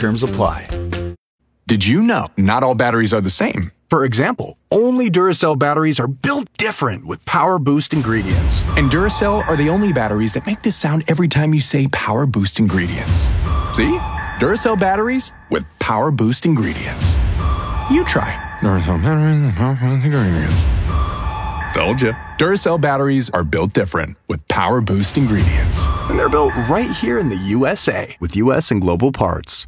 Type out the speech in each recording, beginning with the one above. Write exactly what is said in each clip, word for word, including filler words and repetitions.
Terms apply. Did you know not all batteries are the same? For example, only Duracell batteries are built different with Power Boost ingredients. And Duracell are the only batteries that make this sound every time you say Power Boost ingredients. See? Duracell batteries with Power Boost ingredients. You try. Duracell batteries with Power Boost ingredients. Told you. Duracell batteries are built different with Power Boost ingredients. And they're built right here in the U S A with U S and global parts.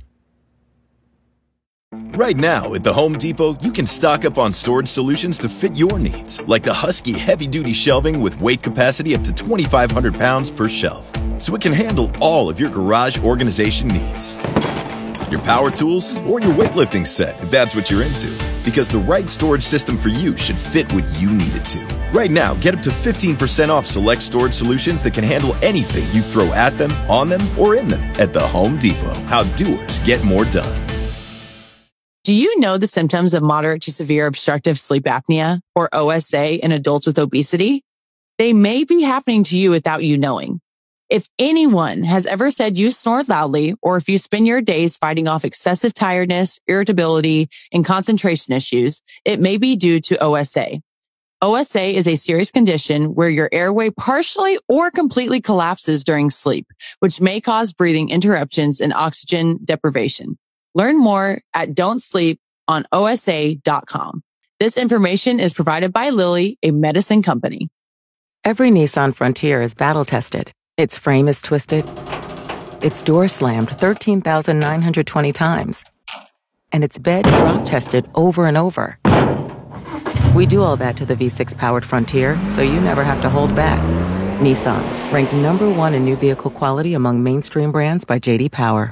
Right now, at the Home Depot, you can stock up on storage solutions to fit your needs, like the Husky heavy-duty shelving with weight capacity up to twenty-five hundred pounds per shelf, so it can handle all of your garage organization needs. Your power tools, or your weightlifting set, if that's what you're into, because the right storage system for you should fit what you need it to. Right now, get up to fifteen percent off select storage solutions that can handle anything you throw at them, on them, or in them at the Home Depot. How doers get more done. Do you know the symptoms of moderate to severe obstructive sleep apnea, or O S A, in adults with obesity? They may be happening to you without you knowing. If anyone has ever said you snore loudly, or if you spend your days fighting off excessive tiredness, irritability, and concentration issues, it may be due to O S A. O S A is a serious condition where your airway partially or completely collapses during sleep, which may cause breathing interruptions and oxygen deprivation. Learn more at don't sleep on O S A dot com. This information is provided by Lilly, a medicine company. Every Nissan Frontier is battle-tested. Its frame is twisted. Its door slammed thirteen thousand nine hundred twenty times. And its bed drop-tested over and over. We do all that to the V six powered Frontier, so you never have to hold back. Nissan, ranked number one in new vehicle quality among mainstream brands by J D Power.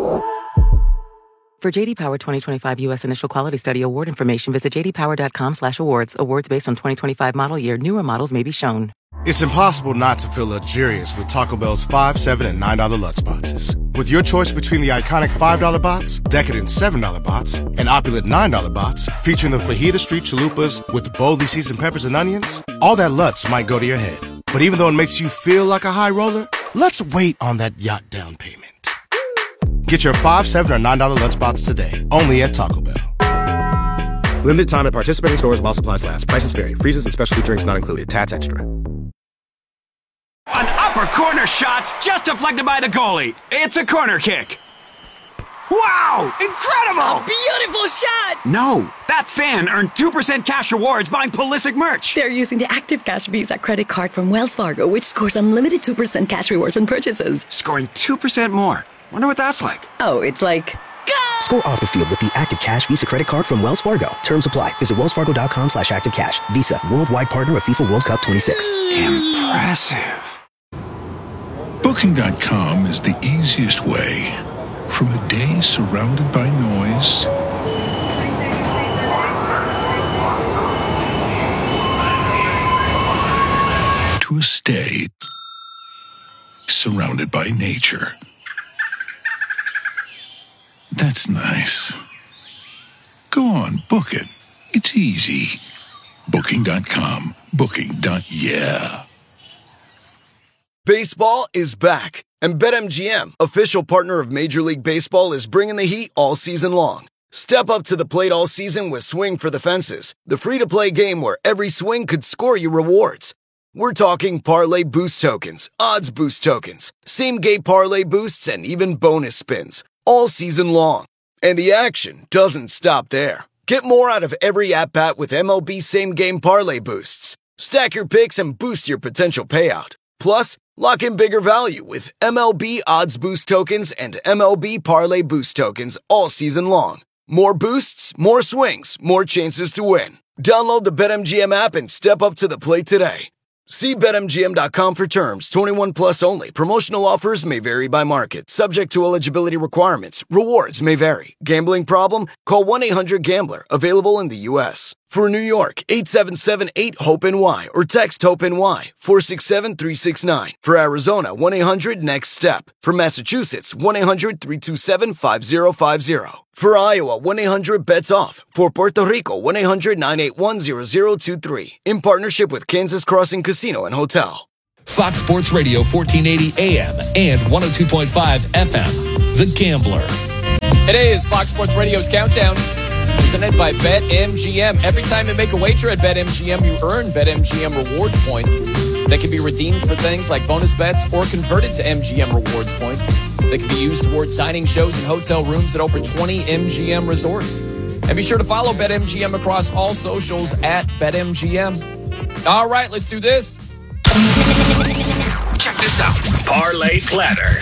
For J D Power twenty twenty-five U S Initial Quality Study Award information, visit j d power dot com slash awards. Awards based on twenty twenty-five model year. Newer models may be shown. It's impossible not to feel luxurious with Taco Bell's five, seven, and nine dollar Lutz boxes. With your choice between the iconic five dollar box, decadent seven dollar box, and opulent nine dollar box, featuring the Fajita Street Chalupas with boldly seasoned peppers and onions, all that Lutz might go to your head. But even though it makes you feel like a high roller, let's wait on that yacht down payment. Get your five, seven, or nine dollar Lutz box today, only at Taco Bell. Limited time at participating stores while supplies last. Prices vary. Freezes and specialty drinks not included. Tats extra. An upper corner shot's just deflected by the goalie. It's a corner kick. Wow! Incredible! Beautiful shot! No, that fan earned two percent cash rewards buying Pulisic merch. They're using the Active Cash Visa credit card from Wells Fargo, which scores unlimited two percent cash rewards on purchases. Scoring two percent more. Wonder what that's like. Oh, it's like... Go! Score off the field with the Active Cash Visa credit card from Wells Fargo. Terms apply. Visit wells fargo dot com slash active cash. Visa, worldwide partner of FIFA World Cup twenty-six. Impressive. Booking dot com is the easiest way. From a day surrounded by noise to a stay surrounded by nature. That's nice. Go on, book it. It's easy. Booking dot com. Booking. Yeah. Baseball is back, and BetMGM, official partner of Major League Baseball, is bringing the heat all season long. Step up to the plate all season with Swing for the Fences, the free-to-play game where every swing could score you rewards. We're talking parlay boost tokens, odds boost tokens, same-game parlay boosts, and even bonus spins, all season long. And the action doesn't stop there. Get more out of every at-bat with M L B same-game parlay boosts. Stack your picks and boost your potential payout. Plus, lock in bigger value with M L B odds boost tokens and M L B parlay boost tokens all season long. More boosts, more swings, more chances to win. Download the BetMGM app and step up to the plate today. See Bet M G M dot com for terms. twenty-one plus only. Promotional offers may vary by market. Subject to eligibility requirements. Rewards may vary. Gambling problem? Call one eight hundred gambler. Available in the U S For New York, eight seven seven eight hope N Y or text HOPE-NY four six seven three six nine. For Arizona, one eight hundred next step. For Massachusetts, one eight hundred three two seven five zero five zero. For Iowa, one eight hundred bets off. For Puerto Rico, one eight hundred nine eight one zero zero two three. In partnership with Kansas Crossing Casino and Hotel. Fox Sports Radio fourteen eighty A M and one oh two point five F M. The Gambler. It is Fox Sports Radio's Countdown, presented by BetMGM. Every time you make a wager at BetMGM, you earn BetMGM rewards points that can be redeemed for things like bonus bets or converted to M G M rewards points that can be used towards dining shows and hotel rooms at over twenty M G M resorts. And be sure to follow BetMGM across all socials at BetMGM. All right, let's do this. Check this out. Parlay Platter.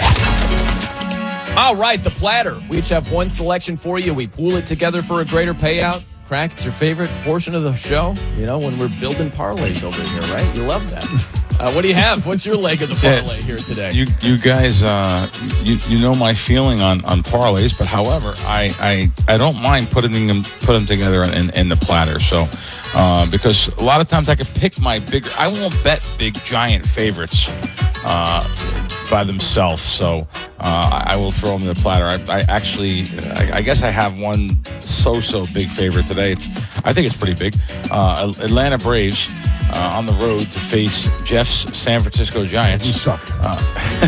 All right, the platter. We each have one selection for you. We pool it together for a greater payout. Crack, it's your favorite portion of the show, you know, when we're building parlays over here, right? You love that. Uh, what do you have? What's your leg of the parlay here today? You you guys, uh, you you know my feeling on, on parlays, but however, I, I, I don't mind putting them put them together in, in the platter. So uh, because a lot of times I can pick my bigger. I won't bet big giant favorites uh, by themselves. So uh, I will throw them in the platter. I, I actually, I, I guess I have one so so big favorite today. It's I think it's pretty big. Uh, Atlanta Braves. Uh, on the road to face Jeff's San Francisco Giants. You suck. Uh,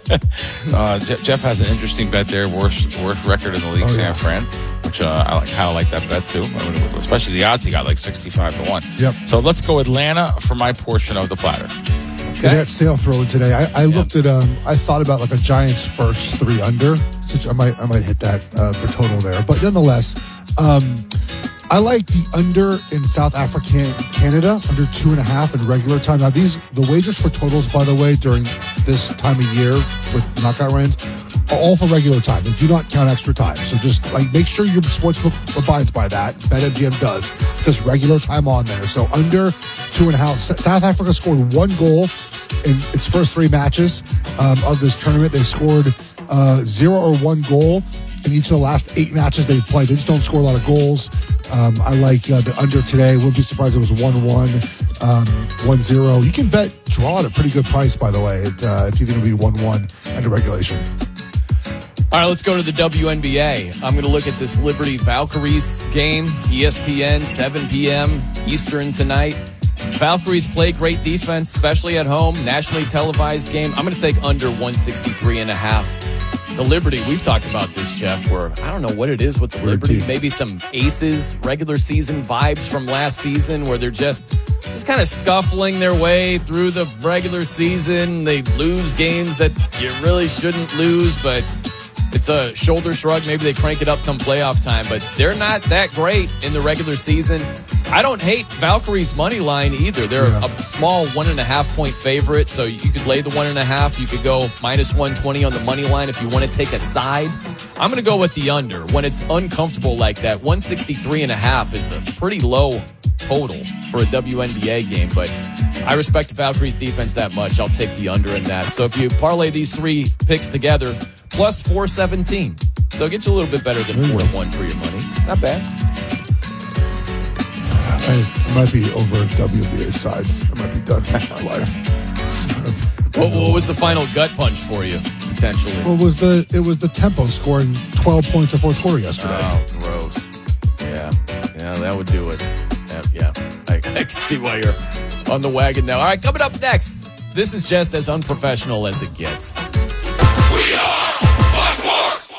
uh, Jeff has an interesting bet there, worst worst record in the league, oh, San yeah. Fran, which uh, I kind of like that bet too, especially the odds he got, like sixty-five to one. Yep. So let's go Atlanta for my portion of the platter. Okay. They got sale throwing today. I, I yep. looked at, um, I thought about like a Giants first three under. So I might, I might hit that uh, for total there. But nonetheless, um, I like the under in South Africa, Canada, under two and a half in regular time. Now, these the wagers for totals, by the way, during this time of year with knockout rounds are all for regular time. They do not count extra time. So just like make sure your sportsbook abides by that. BetMGM does. It says regular time on there. So under two and a half. South Africa scored one goal in its first three matches um, of this tournament. They scored uh, zero or one goal in each of the last eight matches they've played. They just don't score a lot of goals. Um, I like uh, the under today. Wouldn't be surprised if it was one one, um, one zero. You can bet draw at a pretty good price, by the way, it, uh, if you think it'll be one one under regulation. All right, let's go to the W N B A. I'm going to look at this Liberty Valkyries game, E S P N, seven p.m. Eastern tonight. Valkyries play great defense, especially at home. Nationally televised game. I'm going to take under one sixty-three and a half. The Liberty, we've talked about this, Jeff, where I don't know what it is with the Liberty. Maybe some Aces regular season vibes from last season where they're just just kind of scuffling their way through the regular season. They lose games that you really shouldn't lose, but it's a shoulder shrug. Maybe they crank it up come playoff time, but they're not that great in the regular season. I don't hate Valkyries' money line either. They're yeah. a small one and a half point favorite, so you could lay the one and a half. You could go minus one twenty on the money line if you want to take a side. I'm going to go with the under. When it's uncomfortable like that, one sixty-three and a half is a pretty low total for a W N B A game, but I respect the Valkyries' defense that much. I'll take the under in that. So if you parlay these three picks together, plus four seventeen. So it gets you a little bit better than four to one for your money. Not bad. I might be over W N B A sides. I might be done with my life. Kind of, what, what was the final gut punch for you, potentially? Well, it was the it was the tempo scoring twelve points in fourth quarter yesterday. Oh, gross. Yeah, yeah, that would do it. Yeah, yeah. I, I can see why you're on the wagon now. All right, coming up next, this is just as unprofessional as it gets. We are Fox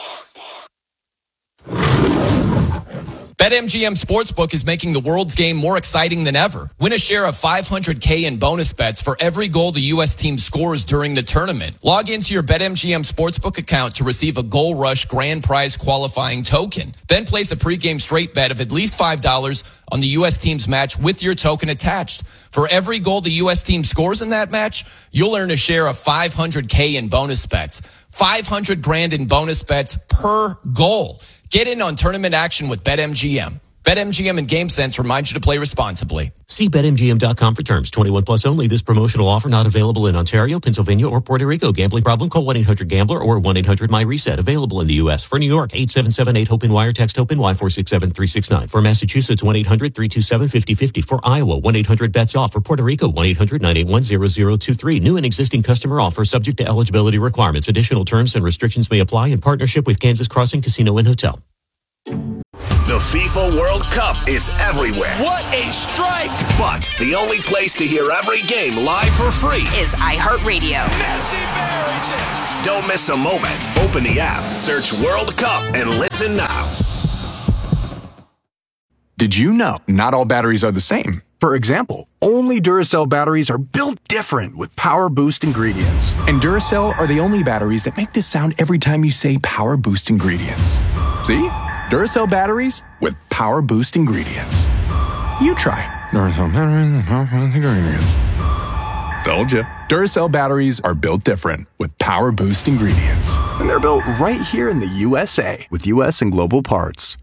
BetMGM Sportsbook is making the world's game more exciting than ever. Win a share of five hundred K in bonus bets for every goal the U S team scores during the tournament. Log into your BetMGM Sportsbook account to receive a Goal Rush grand prize qualifying token. Then place a pregame straight bet of at least five dollars on the U S team's match with your token attached. For every goal the U S team scores in that match, you'll earn a share of five hundred K in bonus bets. five hundred grand in bonus bets per goal. Get in on tournament action with BetMGM. BetMGM and GameSense remind you to play responsibly. See Bet M G M dot com for terms. twenty-one plus only. This promotional offer not available in Ontario, Pennsylvania, or Puerto Rico. Gambling problem? Call one eight hundred gambler or one eight hundred my reset. Available in the U S. For New York, eight seven seven eight hope and wire. Text hope and Y four six seven three six nine. For Massachusetts, one eight hundred three two seven five zero five zero. For Iowa, one eight hundred bets off. For Puerto Rico, one eight hundred nine eight one zero zero two three. New and existing customer offer subject to eligibility requirements. Additional terms and restrictions may apply in partnership with Kansas Crossing Casino and Hotel. The FIFA World Cup is everywhere. What a strike! But the only place to hear every game live for free is iHeartRadio. Messi buries it! Don't miss a moment. Open the app, search World Cup, and listen now. Did you know not all batteries are the same? For example, only Duracell batteries are built different with Power Boost ingredients. And Duracell are the only batteries that make this sound every time you say Power Boost ingredients. See? Duracell batteries with Power Boost ingredients. You try. Duracell batteries with Power Boost ingredients. Told you. Duracell batteries are built different with Power Boost ingredients. And they're built right here in the U S A with U S and Global Parts.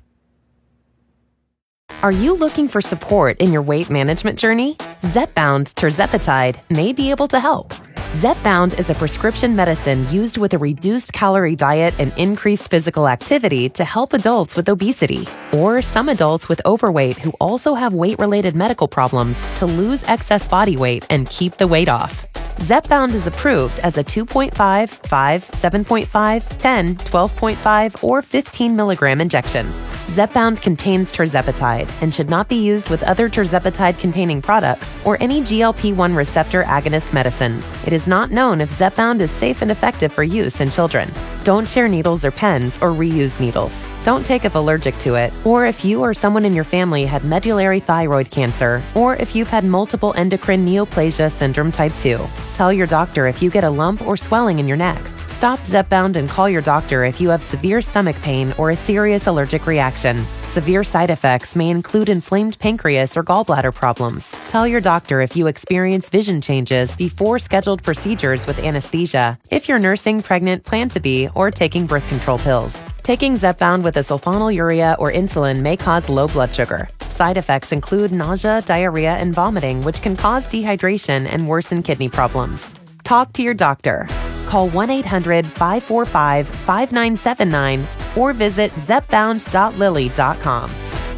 Are you looking for support in your weight management journey? Zepbound tirzepatide may be able to help. Zepbound is a prescription medicine used with a reduced calorie diet and increased physical activity to help adults with obesity, or some adults with overweight who also have weight-related medical problems to lose excess body weight and keep the weight off. Zepbound is approved as a two point five, five, seven point five, ten, twelve point five, or fifteen milligram injection. Zepbound contains tirzepatide and should not be used with other tirzepatide-containing products or any G L P one receptor agonist medicines. It is not known if Zepbound is safe and effective for use in children. Don't share needles or pens or reuse needles. Don't take if allergic to it, or if you or someone in your family had medullary thyroid cancer, or if you've had multiple endocrine neoplasia syndrome type two. Tell your doctor if you get a lump or swelling in your neck. Stop Zepbound and call your doctor if you have severe stomach pain or a serious allergic reaction. Severe side effects may include inflamed pancreas or gallbladder problems. Tell your doctor if you experience vision changes before scheduled procedures with anesthesia, if you're nursing, pregnant, plan to be, or taking birth control pills. Taking Zepbound with a sulfonylurea or insulin may cause low blood sugar. Side effects include nausea, diarrhea, and vomiting, which can cause dehydration and worsen kidney problems. Talk to your doctor. Call one eight hundred, five four five, five nine seven nine or visit zepbound dot lilly dot com.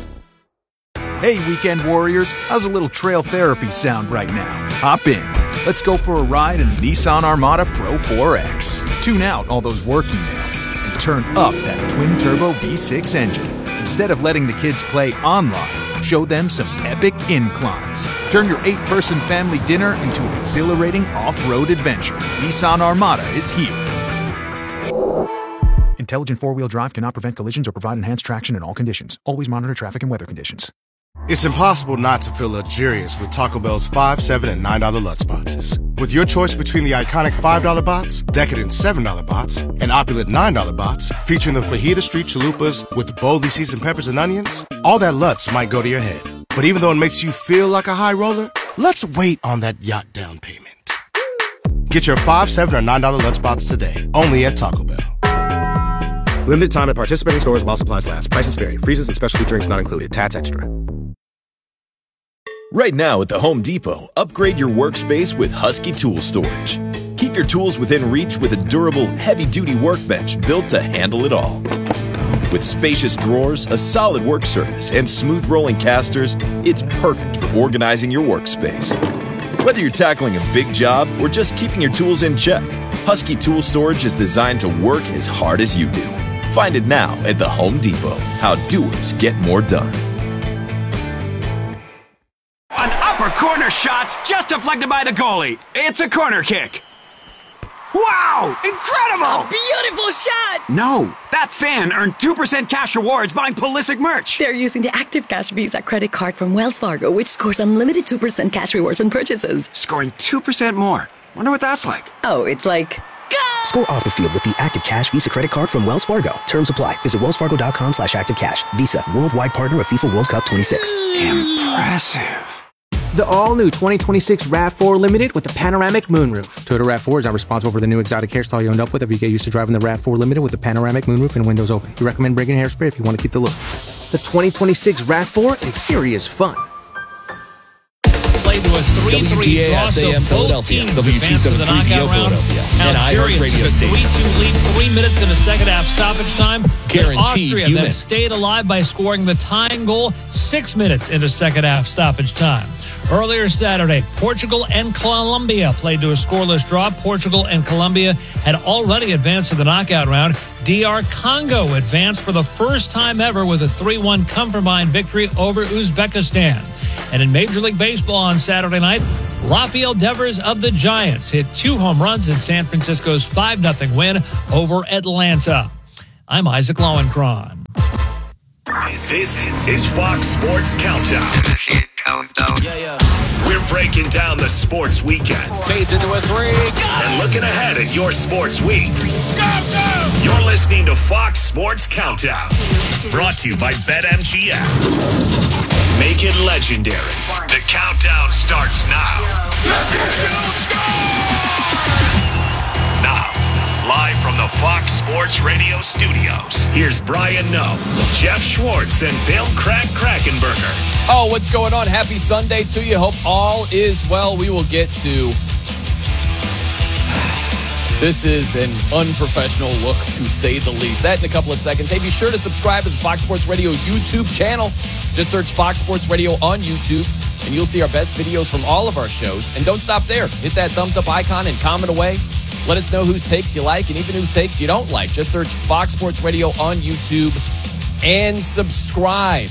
Hey, weekend warriors, how's a little trail therapy sound right now? Hop in. Let's go for a ride in the Nissan Armada Pro four X. Tune out all those work emails and turn up that twin-turbo V six engine. Instead of letting the kids play online, show them some epic inclines. Turn your eight-person family dinner into an exhilarating off-road adventure. Nissan Armada is here. Intelligent four-wheel drive cannot prevent collisions or provide enhanced traction in all conditions. Always monitor traffic and weather conditions. It's impossible not to feel luxurious with Taco Bell's five, seven, and nine dollar Lutz boxes. With your choice between the iconic five dollar box, decadent seven dollar box, and opulent nine dollar box, featuring the Fajita Street Chalupas with boldly seasoned peppers and onions, all that Lutz might go to your head. But even though it makes you feel like a high roller, let's wait on that yacht down payment. Get your five, seven, or nine dollar Lutz box today, only at Taco Bell. Limited time at participating stores while supplies last. Prices vary. Freezes and specialty drinks not included. Tats extra. Right now at the Home Depot, upgrade your workspace with Husky Tool Storage. Keep your tools within reach with a durable, heavy-duty workbench built to handle it all. With spacious drawers, a solid work surface, and smooth rolling casters, it's perfect for organizing your workspace. Whether you're tackling a big job or just keeping your tools in check, Husky Tool Storage is designed to work as hard as you do. Find it now at the Home Depot. How doers get more done. An upper corner shot's just deflected by the goalie. It's a corner kick. Wow! Incredible! A beautiful shot! No, that fan earned two percent cash rewards buying Pulisic merch. They're using the Active Cash Visa credit card from Wells Fargo, which scores unlimited two percent cash rewards on purchases. Scoring two percent more. Wonder what that's like. Oh, it's like... Score off the field with the Active Cash Visa credit card from Wells Fargo. Terms apply. Visit wellsfargo.com slash activecash. Visa, worldwide partner of FIFA World Cup twenty-six. Impressive. The all-new twenty twenty-six RAV four Limited with a panoramic moonroof. Toyota RAV four is not responsible for the new exotic hairstyle you end up with if you get used to driving the RAV four Limited with a panoramic moonroof and windows open. We recommend bringing hairspray if you want to keep the look. The twenty twenty-six RAV four is serious fun. Played to a three three draw, so both teams advanced to the knockout round. Algeria took a three two lead, three minutes in the second half stoppage time. Guaranteed Austria human. then stayed alive by scoring the tying goal six minutes into second half stoppage time. Earlier Saturday, Portugal and Colombia played to a scoreless draw. Portugal and Colombia had already advanced to the knockout round. D R Congo advanced for the first time ever with a three one come-from-behind victory over Uzbekistan. And in Major League Baseball on Saturday night, Rafael Devers of the Giants hit two home runs in San Francisco's five nothing win over Atlanta. I'm Isaac Lowenkron. This is Fox Sports Countdown. Yeah, yeah. We're breaking down the sports weekend. Fades into a three. And looking ahead at your sports week. You're listening to Fox Sports Countdown. Brought to you by BetMGM. Make it legendary. The countdown starts now. Now, live from the Fox Sports Radio studios, here's Brian Noe, Jeff Schwartz, and Bill Crack Krackenberger. Oh, what's going on? Happy Sunday to you. Hope all is well. We will get to... This is an unprofessional look, to say the least. That in a couple of seconds. Hey, be sure to subscribe to the Fox Sports Radio YouTube channel. Just search Fox Sports Radio on YouTube, and you'll see our best videos from all of our shows. And don't stop there. Hit that thumbs up icon and comment away. Let us know whose takes you like and even whose takes you don't like. Just search Fox Sports Radio on YouTube and subscribe.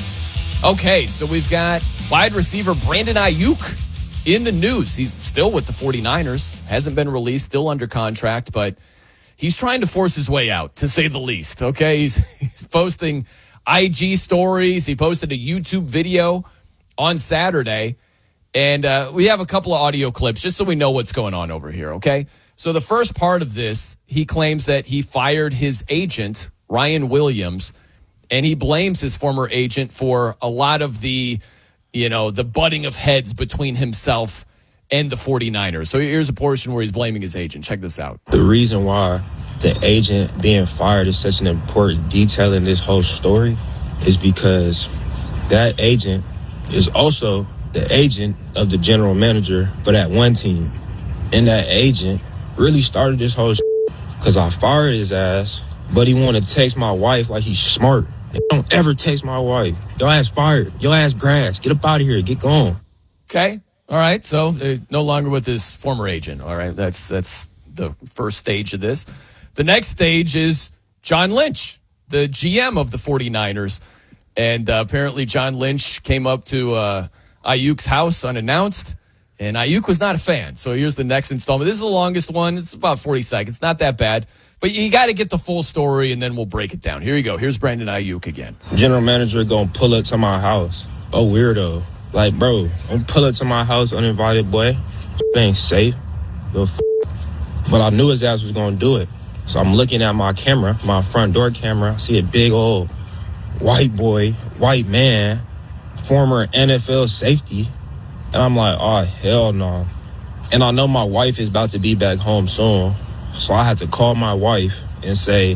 Okay, so we've got wide receiver Brandon Aiyuk in the news. He's still with the 49ers. Hasn't been released, still under contract, but he's trying to force his way out, to say the least. Okay, he's, he's posting I G stories. He posted a YouTube video on Saturday, and uh, we have a couple of audio clips just so we know what's going on over here, okay? So the first part of this, he claims that he fired his agent, Ryan Williams, and he blames his former agent for a lot of the, you know, the butting of heads between himself and the 49ers. So here's a portion where he's blaming his agent. Check this out. The reason why the agent being fired is such an important detail in this whole story is because that agent is also the agent of the general manager, but at one team. And that agent really started this whole shit because I fired his ass, but he wanted to text my wife like he's smart. Don't ever text my wife. Your ass fired. Your ass grass. Get up out of here. Get going. Okay. All right. So uh, no longer with his former agent. All right. That's that's the first stage of this. The next stage is John Lynch, the G M of the 49ers. And uh, apparently John Lynch came up to uh, Aiyuk's house unannounced, and Aiyuk was not a fan. So here's the next installment. This is the longest one. It's about forty seconds. Not that bad. But you got to get the full story, and then we'll break it down. Here you go. Here's Brandon Aiyuk again. General manager gonna pull up to my house. Oh, weirdo. Like, bro, don't pull up to my house uninvited, boy. It ain't safe. The f- but I knew his ass was gonna do it. So I'm looking at my camera, my front door camera. I see a big old white boy, white man, former N F L safety. And I'm like, oh, hell no. And I know my wife is about to be back home soon. So I had to call my wife and say,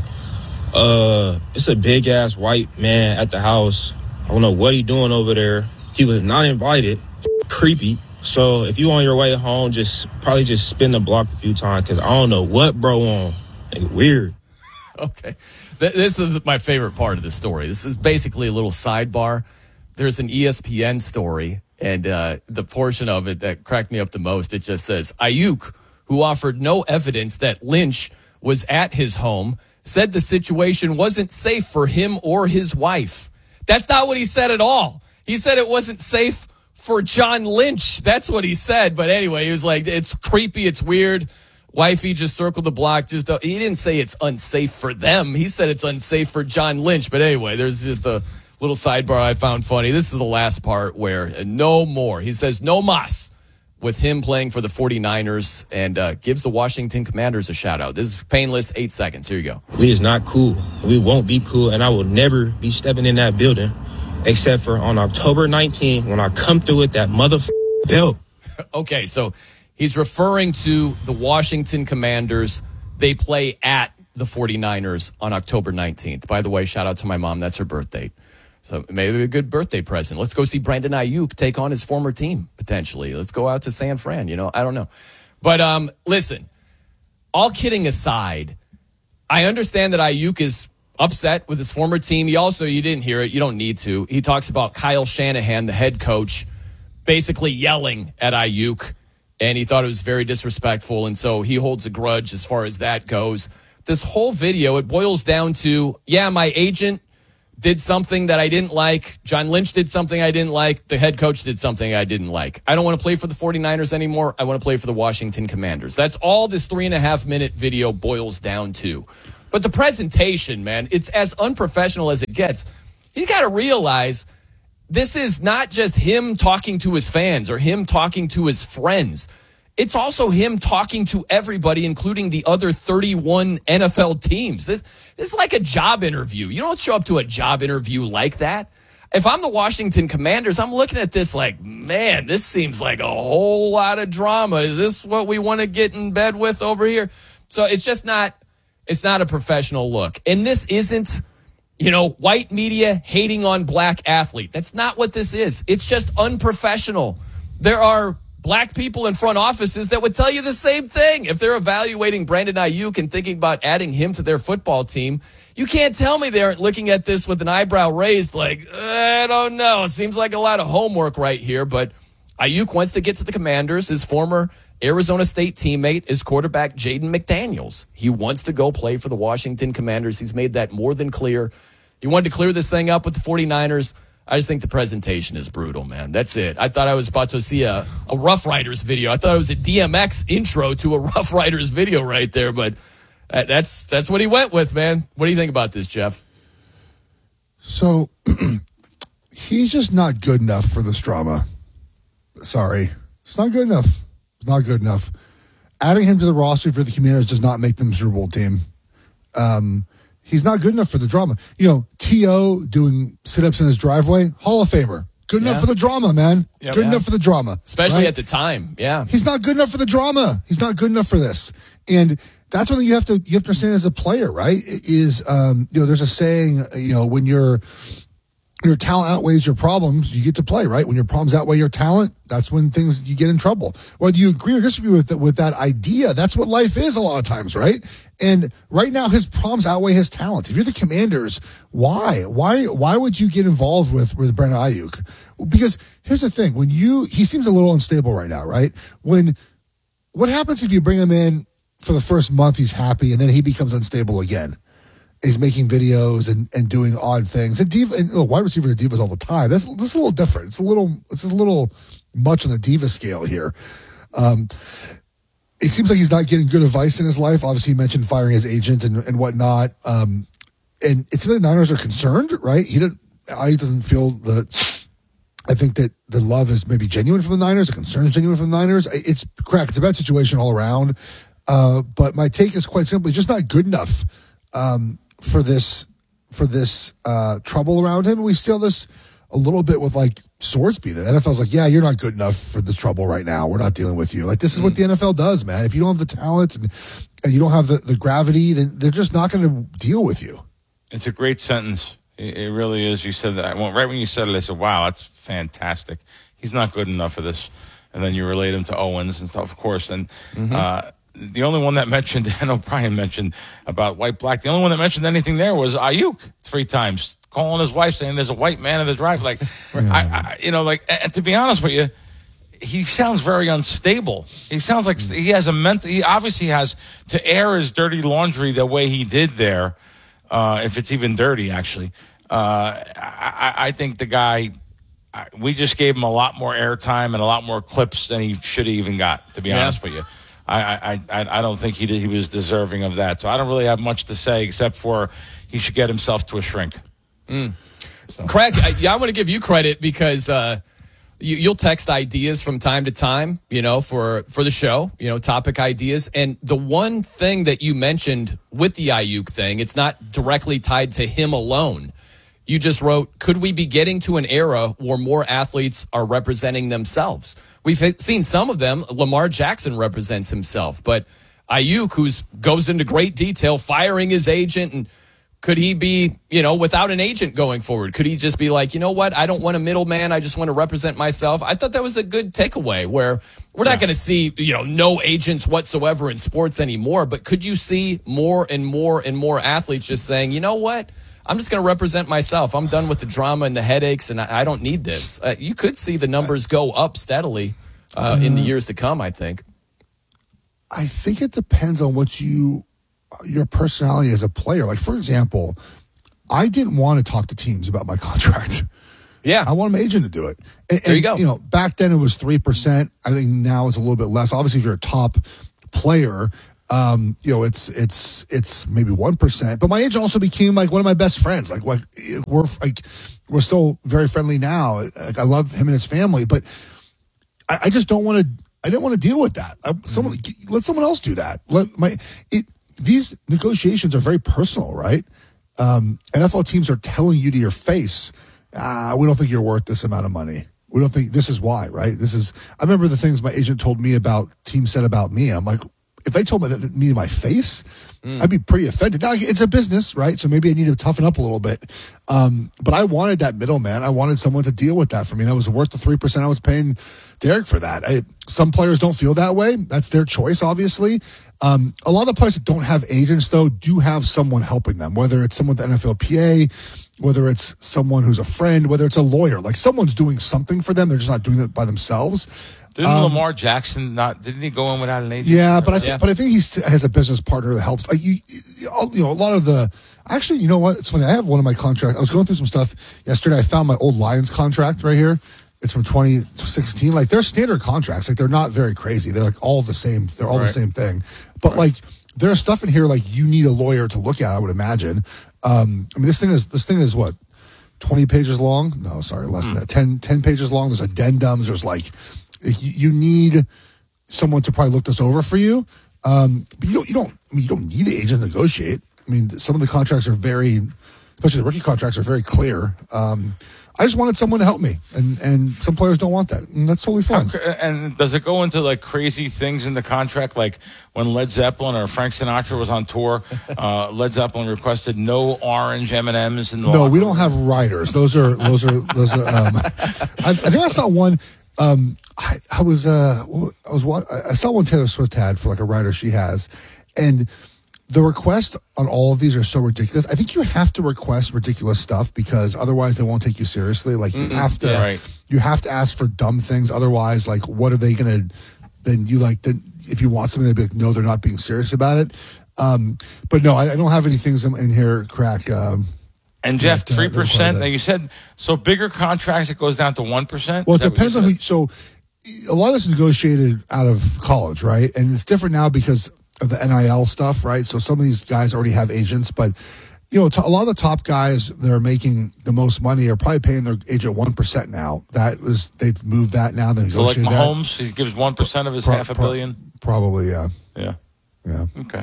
uh, it's a big-ass white man at the house. I don't know what he doing over there. He was not invited. Creepy. So if you on your way home, just probably just spin the block a few times because I don't know what bro on. Like, weird. Okay. This is my favorite part of the story. This is basically a little sidebar. There's an E S P N story, and uh, the portion of it that cracked me up the most, it just says, Aiyuk, who offered no evidence that Lynch was at his home, said the situation wasn't safe for him or his wife. That's not what he said at all. He said it wasn't safe for John Lynch. That's what he said. But anyway, he was like, it's creepy, it's weird. Wifey just circled the block. Just uh, he didn't say it's unsafe for them. He said it's unsafe for John Lynch. But anyway, there's just a little sidebar I found funny. This is the last part where uh, no more. He says no mas with him playing for the 49ers and uh, gives the Washington Commanders a shout out. This is painless. Eight seconds. Here you go. We is not cool. We won't be cool. And I will never be stepping in that building except for on October nineteenth when I come through with that motherfucking belt. Okay, so he's referring to the Washington Commanders. They play at the 49ers on October nineteenth. By the way, shout out to my mom. That's her birthday. So maybe a good birthday present. Let's go see Brandon Aiyuk take on his former team, potentially. Let's go out to San Fran, you know. I don't know. But um, listen, all kidding aside, I understand that Aiyuk is upset with his former team. He also, you didn't hear it, you don't need to. He talks about Kyle Shanahan, the head coach, basically yelling at Aiyuk, and he thought it was very disrespectful, and so he holds a grudge as far as that goes. This whole video, it boils down to, yeah, my agent did something that I didn't like. John Lynch did something I didn't like. The head coach did something I didn't like. I don't want to play for the 49ers anymore. I want to play for the Washington Commanders. That's all this three and a half minute video boils down to. But the presentation, man, it's as unprofessional as it gets. You got to realize this is not just him talking to his fans or him talking to his friends. It's also him talking to everybody, including the other thirty-one N F L teams. This, this is like a job interview. You don't show up to a job interview like that. If I'm the Washington Commanders, I'm looking at this like, man, this seems like a whole lot of drama. Is this what we want to get in bed with over here? So it's just not, it's not a professional look. And this isn't, you know, white media hating on black athlete. That's not what this is. It's just unprofessional. There are black people in front offices that would tell you the same thing. If they're evaluating Brandon Ayuk and thinking about adding him to their football team, you can't tell me they aren't looking at this with an eyebrow raised like, I don't know. It seems like a lot of homework right here. But Ayuk wants to get to the Commanders. His former Arizona State teammate is quarterback Jaden McDaniels. He wants to go play for the Washington Commanders. He's made that more than clear. He wanted to clear this thing up with the 49ers. I just think the presentation is brutal, man. That's it. I thought I was about to see a, a Rough Riders video. I thought it was a D M X intro to a Rough Riders video right there, but that's that's what he went with, man. What do you think about this, Jeff? So he's just not good enough for this drama. Sorry. It's not good enough. It's not good enough. Adding him to the roster for the Commanders does not make them a Super Bowl team. Um, he's not good enough for the drama. You know, T O doing sit-ups in his driveway, Hall of Famer. Good enough Yeah. for the drama, man. Yep. Good Yeah. enough for the drama. Especially right? at the time, yeah. He's not good enough for the drama. He's not good enough for this. And that's what you have to you have to understand as a player, right? Is um, you know, there's a saying, you know, when your your talent outweighs your problems, you get to play, right? When your problems outweigh your talent, that's when things you get in trouble. Whether you agree or disagree with that, with that idea, that's what life is a lot of times, right? And right now, his problems outweigh his talent. If you're the Commanders, why, why, why would you get involved with with Brandon Ayuk? Because here's the thing: when you, he seems a little unstable right now, right? When what happens if you bring him in for the first month, he's happy, and then he becomes unstable again? He's making videos and, and doing odd things. And diva, and, oh, wide receiver divas all the time. That's, that's a little different. It's a little, it's a little much on the diva scale here. Um, it seems like he's not getting good advice in his life. Obviously, he mentioned firing his agent and, and whatnot. Um, and it's the Niners are concerned, right? He didn't. I doesn't feel that. I think that the love is maybe genuine from the Niners. The concern is genuine from the Niners. It's correct. It's a bad situation all around. Uh, but my take is quite simply just not good enough. Um, for this for this uh, trouble around him. We see this a little bit with like Swordsby. The N F L's like, yeah, you're not good enough for this trouble right now. We're not dealing with you. Like, this is mm. what the N F L does, man. If you don't have the talent and, and you don't have the, the gravity, then they're just not going to deal with you. It's a great sentence. It, it really is. You said that. Well, right when you said it, I said, wow, that's fantastic. He's not good enough for this. And then you relate him to Owens and stuff, of course. And mm-hmm. uh the only one that mentioned, and O'Brien mentioned about white, black, the only one that mentioned anything there was Ayuk three times, calling his wife saying there's a white man in the drive. Like, yeah. I, I, you know, like, and to be honest with you, he sounds very unstable. He sounds like he has a mental, he obviously has to air his dirty laundry the way he did there, uh, if it's even dirty, actually. Uh, I, I think the guy, we just gave him a lot more airtime and a lot more clips than he should have even got, to be yeah. honest with you. I, I I don't think he did, he was deserving of that. So I don't really have much to say except for he should get himself to a shrink. Mm. So. Craig, I, yeah, I want to give you credit because uh, you, you'll text ideas from time to time, you know, for, for the show, you know, topic ideas. And the one thing that you mentioned with the Ayuk thing, it's not directly tied to him alone. You just wrote, could we be getting to an era where more athletes are representing themselves? We've seen some of them. Lamar Jackson represents himself, but Ayuk, who goes into great detail, firing his agent, and could he be, you know, without an agent going forward? Could he just be like, you know what? I don't want a middleman. I just want to represent myself. I thought that was a good takeaway where we're not going to see, you know, no agents whatsoever in sports anymore, but could you see more and more and more athletes just saying, you know what? I'm just going to represent myself. I'm done with the drama and the headaches, and I, I don't need this. Uh, you could see the numbers go up steadily uh, uh, in the years to come, I think. I think it depends on what you, your personality as a player. Like, for example, I didn't want to talk to teams about my contract. Yeah. I want my agent to do it. And, there you and, go. You know, back then it was three percent. I think now it's a little bit less. Obviously, if you're a top player, um, you know, it's it's it's maybe one percent. But my agent also became like one of my best friends. Like, like we're like we're still very friendly now. Like, I love him and his family, but I, I just don't want to. I didn't want to deal with that. I, someone mm-hmm. let someone else do that. Let my it. These negotiations are very personal, right? Um, N F L teams are telling you to your face, ah, we don't think you're worth this amount of money. We don't think this is why, right? This is. I remember the things my agent told me about teams said about me. I'm like, if they told me that me to my face, mm. I'd be pretty offended. Now, it's a business, right? So maybe I need to toughen up a little bit. Um, but I wanted that middleman. I wanted someone to deal with that for me. That was worth the three percent I was paying Derek for that. I, some players don't feel that way. That's their choice, obviously. Um, a lot of the players that don't have agents, though, do have someone helping them, whether it's someone at the N F L P A, whether it's someone who's a friend, whether it's a lawyer. Like, someone's doing something for them. They're just not doing it by themselves. Didn't um, Lamar Jackson not? Didn't he go in without an agent? Yeah, but I think, yeah. but I think he has a business partner that helps. Like you, you know, a lot of the. Actually, you know what? It's funny. I have one of my contracts. I was going through some stuff yesterday. I found my old Lions contract right here. It's from twenty sixteen. Like, they're standard contracts. Like, they're not very crazy. They're like all the same. They're all right. the same thing. But right. like, there's stuff in here like you need a lawyer to look at. I would imagine. Um, I mean, this thing is this thing is what twenty pages long. No, sorry, less mm. than that. ten, ten pages long. There's addendums. There's like. You need someone to probably look this over for you, um, but you don't. You don't. I mean, you don't need the agent to negotiate. I mean, some of the contracts are very, especially the rookie contracts, are very clear. Um, I just wanted someone to help me, and and some players don't want that, and that's totally fine. And does it go into like crazy things in the contract, like when Led Zeppelin or Frank Sinatra was on tour? Uh, Led Zeppelin requested no orange M and M's in the. No, we don't have riders. Those are those are those are. Um, I, I think I saw one. Um, I, I was, uh, I was, I saw one Taylor Swift had for like a writer she has, and the requests on all of these are so ridiculous. I think you have to request ridiculous stuff because otherwise they won't take you seriously. Like you Mm-mm, have to, yeah, right. you have to ask for dumb things. Otherwise, like, what are they going to, then you like, then if you want something, they'd be like, no, they're not being serious about it. Um, but no, I, I don't have any things in, in here, crack, um, And Jeff, three percent. Now you said so bigger contracts it goes down to one percent. Well, it depends on who. So a lot of this is negotiated out of college, right? And it's different now because of the N I L stuff, right? So some of these guys already have agents, but you know, a lot of the top guys that are making the most money are probably paying their agent one percent now. That was they've moved that now. They so like Mahomes, that. he gives one percent of his pro, half a pro, billion. Probably, yeah, yeah, yeah. Okay.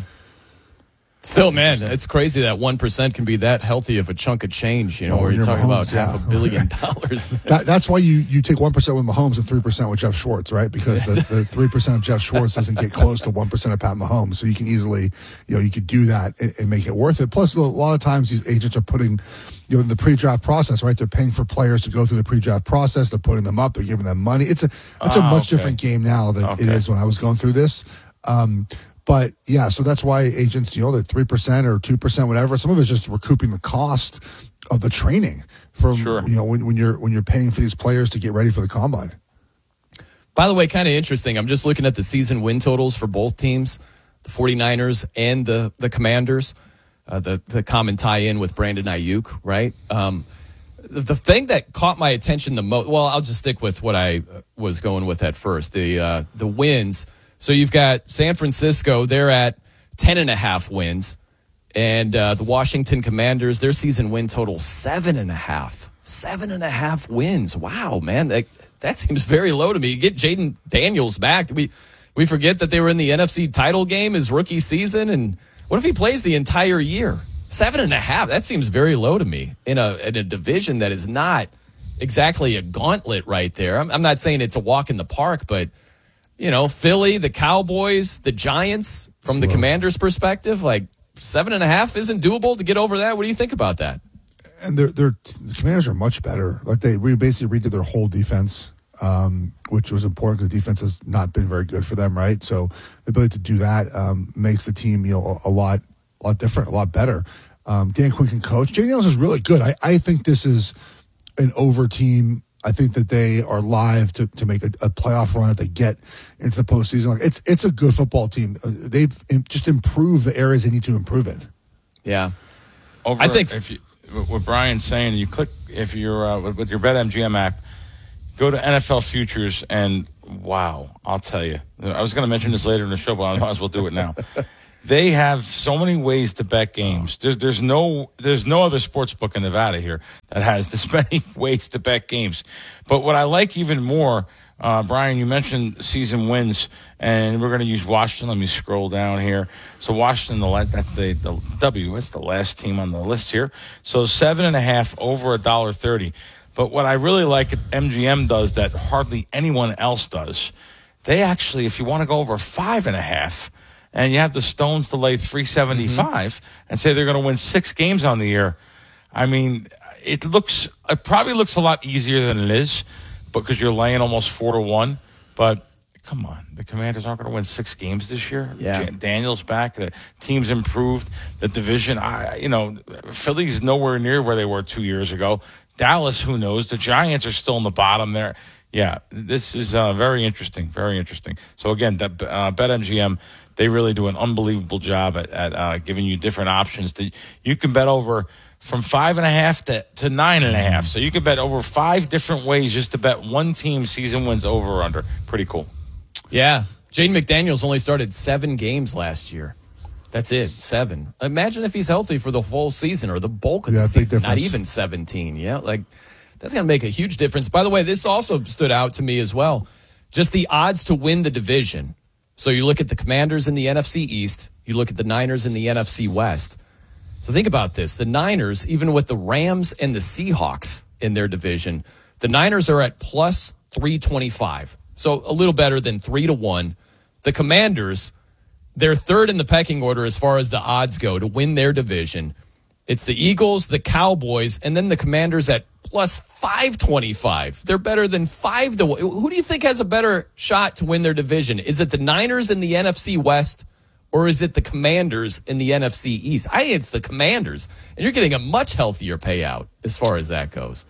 Still, man, it's crazy that one percent can be that healthy of a chunk of change, you know, well, where you're talking Mahomes, about half yeah. a billion dollars. that, that's why you, you take one percent with Mahomes and three percent with Jeff Schwartz, right? Because the, the three percent of Jeff Schwartz doesn't get close to one percent of Pat Mahomes. So you can easily, you know, you could do that and, and make it worth it. Plus, a lot of times these agents are putting, you know, in the pre-draft process, right? They're paying for players to go through the pre-draft process. They're putting them up. They're giving them money. It's a, it's a oh, much okay. different game now than okay. it is when I was going through this. Um, But yeah, so that's why agents, you know, the three percent or two percent, whatever. Some of it's just recouping the cost of the training from sure. you know when, when you're when you're paying for these players to get ready for the combine. By the way, kind of interesting. I'm just looking at the season win totals for both teams, the 49ers and the the Commanders. Uh, the the common tie-in with Brandon Ayuk, right? Um, the, the thing that caught my attention the most. Well, I'll just stick with what I was going with at first. The uh, the wins. So you've got San Francisco, they're at ten and a half wins. And uh, the Washington Commanders, their season win total, seven and a half. Seven and a half wins. Wow, man, that, that seems very low to me. You get Jaden Daniels back. We, we forget that they were in the N F C title game his rookie season. And what if he plays the entire year? Seven and a half, that seems very low to me in a, in a division that is not exactly a gauntlet right there. I'm, I'm not saying it's a walk in the park, but you know, Philly, the Cowboys, the Giants, from the Commanders' perspective, like seven and a half isn't doable to get over that. What do you think about that? And they're, they're, the Commanders are much better. Like they we basically redid their whole defense, um, which was important because the defense has not been very good for them, right? So the ability to do that um, makes the team, you know, a, a lot, a lot different, a lot better. Um, Dan Quinn can coach. Jay Daniels is really good. I, I think this is an over team. I think that they are live to, to make a, a playoff run if they get into the postseason. Like it's it's a good football team. They've just improved the areas they need to improve in. Yeah, Over, I think if you what Brian's saying. You click if you're uh, with, with your BetMGM app, go to N F L futures, and wow, I'll tell you. I was going to mention this later in the show, but I might as well do it now. They have so many ways to bet games. There's there's no there's no other sports book in Nevada here that has this many ways to bet games. But what I like even more, uh, Brian, you mentioned season wins, and we're going to use Washington. Let me scroll down here. So Washington, the that's the, the W. That's the last team on the list here. So seven and a half over a dollar thirty. But what I really like M G M does that hardly anyone else does, they actually, if you want to go over five and a half, and you have the Stones to lay three seventy-five mm-hmm. and say they're going to win six games on the year, I mean, it looks, it probably looks a lot easier than it is because you're laying almost four to one. But come on, the Commanders aren't going to win six games this year. Yeah. Daniel's back. The team's improved. The division, I, you know, Philly's nowhere near where they were two years ago. Dallas, who knows? The Giants are still in the bottom there. Yeah, this is uh, very interesting, very interesting. So, again, that, uh, BetMGM, they really do an unbelievable job at, at uh, giving you different options. To, you can bet over from five and a half to, to nine and a half. So you can bet over five different ways just to bet one team season wins over or under. Pretty cool. Yeah. Jaden McDaniels only started seven games last year. That's it, seven. Imagine if he's healthy for the whole season or the bulk of yeah, the season. Not even seventeen. Yeah, like that's going to make a huge difference. By the way, this also stood out to me as well. Just the odds to win the division. So you look at the Commanders in the N F C East. You look at the Niners in the N F C West. So think about this. The Niners, even with the Rams and the Seahawks in their division, the Niners are at plus three twenty-five. So a little better than three to one. The Commanders, they're third in the pecking order as far as the odds go to win their division. It's the Eagles, the Cowboys, and then the Commanders at plus five twenty-five. They're better than five to one. Who do you think has a better shot to win their division? Is it the Niners in the N F C West, or is it the Commanders in the N F C East? I think it's the Commanders, and you're getting a much healthier payout as far as that goes.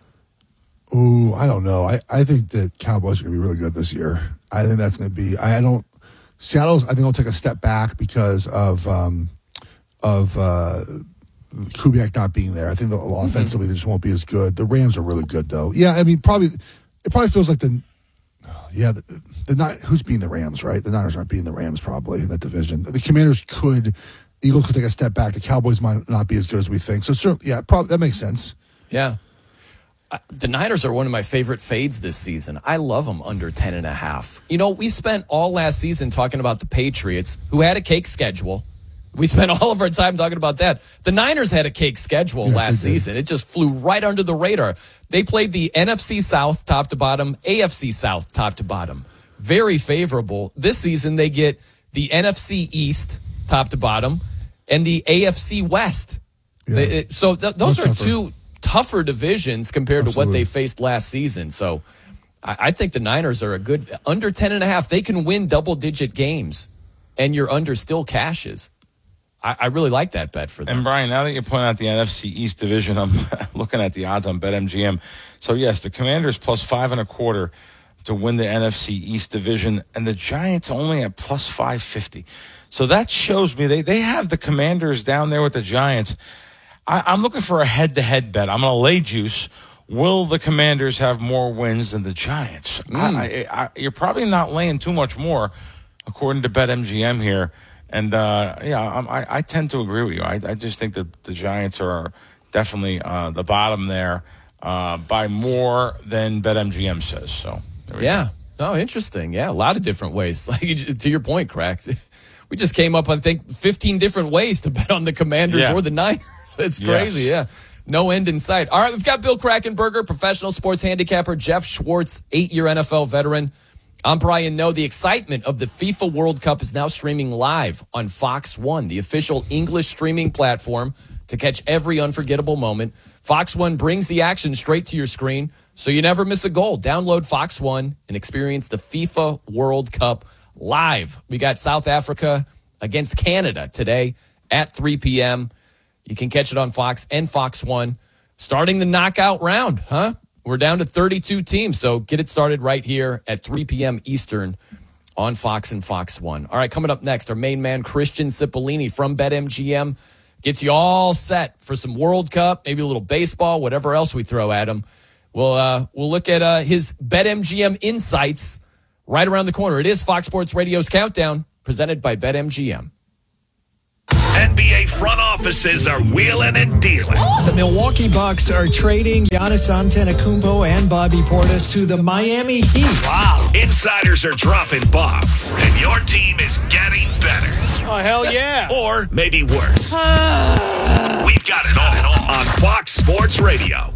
Ooh, I don't know. I, I think the Cowboys are going to be really good this year. I think that's going to be. I don't. Seattle's. I think will take a step back because of um, of uh, Kubiak not being there. I think the, offensively they just won't be as good. The Rams are really good though. Yeah, I mean probably it probably feels like the yeah the, the not who's beating the Rams, right? The Niners aren't beating the Rams probably in that division. The Commanders could, the Eagles could take a step back. The Cowboys might not be as good as we think. So certainly, yeah, probably that makes sense. Yeah. The Niners are one of my favorite fades this season. I love them under ten and a half. You know, we spent all last season talking about the Patriots, who had a cake schedule. We spent all of our time talking about that. The Niners had a cake schedule yes, last season. It just flew right under the radar. They played the N F C South top to bottom, A F C South top to bottom. Very favorable. This season, they get the N F C East top to bottom and the A F C West. Yeah. They, so th- those Most are tougher. two tougher divisions compared Absolutely. to what they faced last season. So I, I think the Niners are a good under ten and a half. They can win double digit games and your under still cashes. I, I really like that bet for them. And Brian, now that you point out the N F C East division, I'm looking at the odds on BetMGM. So yes, the Commanders plus five and a quarter to win the N F C East division, and the Giants only at plus five fifty. So that shows me they, they have the Commanders down there with the Giants. I, I'm looking for a head-to-head bet. I'm going to lay juice. Will the Commanders have more wins than the Giants? Mm. I, I, I, you're probably not laying too much more, according to BetMGM here. And, uh, yeah, I, I tend to agree with you. I, I just think that the Giants are definitely uh, the bottom there uh, by more than BetMGM says. So, there we yeah. go. Oh, interesting. Yeah, a lot of different ways. Like to your point, Crack. We just came up, I think, fifteen different ways to bet on the Commanders yeah. or the Niners. It's crazy, yes. yeah. No end in sight. All right, we've got Bill Krackomberger, professional sports handicapper, Jeff Schwartz, eight-year N F L veteran. I'm Brian Noe. The excitement of the FIFA World Cup is now streaming live on Fox One, the official English streaming platform to catch every unforgettable moment. Fox One brings the action straight to your screen, so you never miss a goal. Download Fox One and experience the FIFA World Cup live. We got South Africa against Canada today at three p.m. You can catch it on Fox and Fox One. Starting the knockout round, huh? We're down to thirty-two teams, so get it started right here at three p.m. Eastern on Fox and Fox One. All right, coming up next, our main man, Christian Cipollini from BetMGM. Gets you all set for some World Cup, maybe a little baseball, whatever else we throw at him. We'll, uh, we'll look at uh, his BetMGM insights right around the corner. It is Fox Sports Radio's Countdown, presented by BetMGM. N B A front offices are wheeling and dealing. The Milwaukee Bucks are trading Giannis Antetokounmpo and Bobby Portis to the Miami Heat. Wow. Insiders are dropping bombs, and your team is getting better. Oh, hell yeah. Or maybe worse. We've got it all on Fox Sports Radio.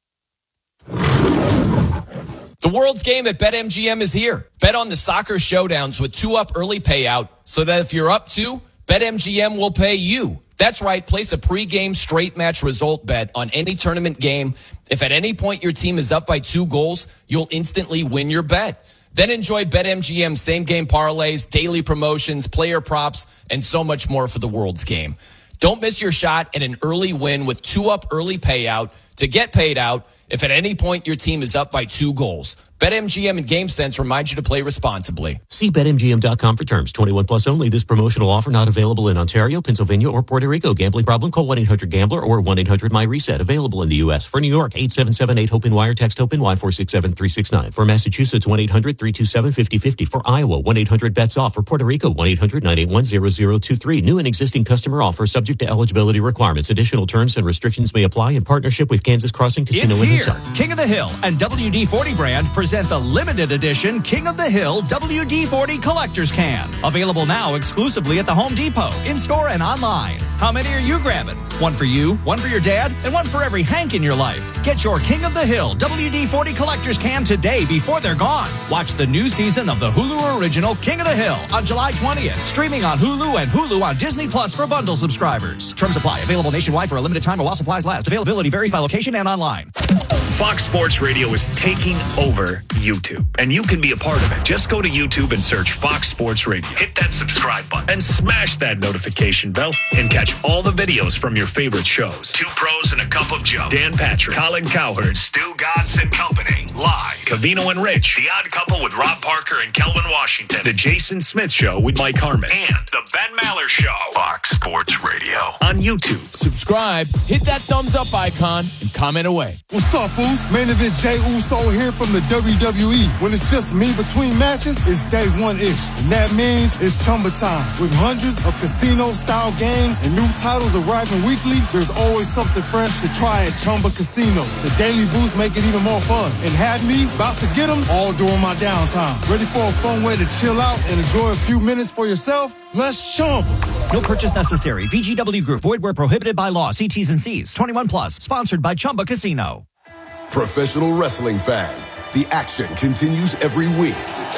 The World's Game at BetMGM is here. Bet on the soccer showdowns with two-up early payout so that if you're up two, BetMGM will pay you. That's right. Place a pregame straight match result bet on any tournament game. If at any point your team is up by two goals, you'll instantly win your bet. Then enjoy BetMGM same-game parlays, daily promotions, player props, and so much more for the World's Game. Don't miss your shot at an early win with two-up early payout to get paid out if at any point your team is up by two goals. BetMGM and GameSense remind you to play responsibly. See Bet M G M dot com for terms. twenty-one plus only. This promotional offer not available in Ontario, Pennsylvania, or Puerto Rico. Gambling problem? Call one eight hundred gambler or one eight hundred my reset. Available in the U S. For New York, eight seven seven eight hope and wire. Text hope and Y four six seven three six nine. For Massachusetts, one eight hundred three two seven five zero five zero. For Iowa, one eight hundred bets off. For Puerto Rico, one eight hundred nine eight one zero zero two three. New and existing customer offer subject to eligibility requirements. Additional terms and restrictions may apply in partnership with Kansas Crossing Casino it's and here. Hotel. King of the Hill and W D forty brand present the limited edition King of the Hill W D forty Collector's Can. Available now exclusively at the Home Depot, in-store and online. How many are you grabbing? One for you, one for your dad, and one for every Hank in your life. Get your King of the Hill W D forty Collector's Can today before they're gone. Watch the new season of the Hulu original King of the Hill on July twentieth. Streaming on Hulu and Hulu on Disney Plus for bundle subscribers. Terms apply. Available nationwide for a limited time while supplies last. Availability varies by location and online. Fox Sports Radio is taking over YouTube, and you can be a part of it. Just go to YouTube and search Fox Sports Radio. Hit that subscribe button and smash that notification bell and catch all the videos from your favorite shows. Two Pros and a Cup of Joe, Dan Patrick, Colin Cowherd, Stu Godson Company, Live, Cavino and Rich, The Odd Couple with Rob Parker and Kelvin Washington, The Jason Smith Show with Mike Harmon, and The Ben Maller Show. Fox Sports Radio on YouTube. Subscribe, hit that thumbs up icon, and comment away. What's up, fools? Main Event Jey Uso here from the W W E. When it's just me between matches, it's day one-ish. And that means it's Chumba time. With hundreds of casino-style games and new titles arriving weekly, there's always something fresh to try at Chumba Casino. The daily boosts make it even more fun. And had me about to get them all during my downtime. Ready for a fun way to chill out and enjoy a few minutes for yourself? Let's Chumba. No purchase necessary. V G W Group. Void where prohibited by law. See T's and C's. twenty-one plus. Sponsored by Chumba Casino. Professional wrestling fans, the action continues every week.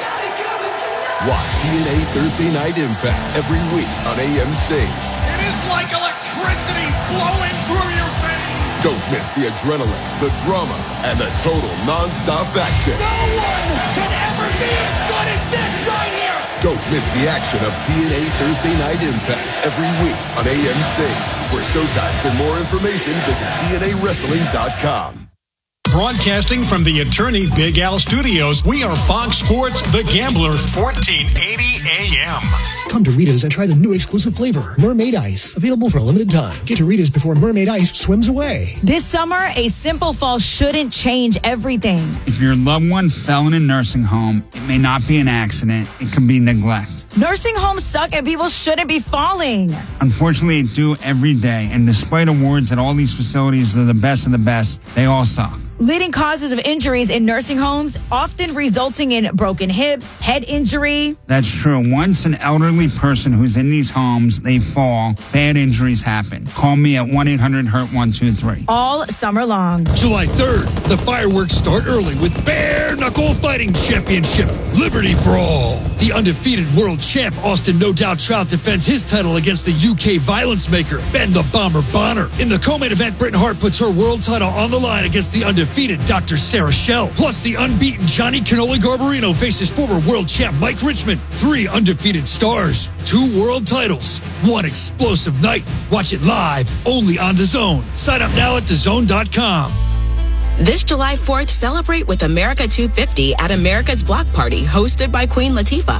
Watch T N A Thursday Night Impact every week on A M C. It is like electricity flowing through your veins. Don't miss the adrenaline, the drama, and the total non-stop action. No one can ever be as good as this right here. Don't miss the action of T N A Thursday Night Impact every week on A M C. For showtimes and more information, visit T N A wrestling dot com. Broadcasting from the Attorney Big Al Studios, we are Fox Sports The Gambler, fourteen eighty A M. Come to Rita's and try the new exclusive flavor, Mermaid Ice. Available for a limited time. Get to Rita's before Mermaid Ice swims away. This summer, a simple fall shouldn't change everything. If your loved one fell in a nursing home, it may not be an accident. It can be neglect. Nursing homes suck and people shouldn't be falling. Unfortunately, it do every day. And despite awards that all these facilities are the best of the best, they all suck. Leading causes of injuries in nursing homes, often resulting in broken hips, head injury. That's true. Once an elderly person who's in these homes, they fall, bad injuries happen. Call me at one eight hundred hurt one two three. All summer long. July third, the fireworks start early with Bare Knuckle Fighting Championship, Liberty Brawl. The undefeated world champ, Austin No Doubt Trout, defends his title against the U K violence maker, Ben the Bomber Bonner. In the co-main event, Britain Hart puts her world title on the line against the undefeated Doctor Sarah Schell. Plus, the unbeaten Johnny Cannoli Garbarino faces former world champ Mike Richmond. Three undefeated stars, two world titles, one explosive night. Watch it live, only on DAZN. Sign up now at D A Z N dot com. This July fourth, celebrate with America two fifty at America's Block Party, hosted by Queen Latifah.